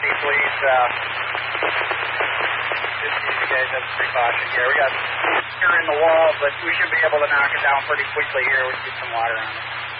please. Just use you guys as a precaution here. We got water in the wall, but we should be able to knock it down pretty quickly here. We get some water on it.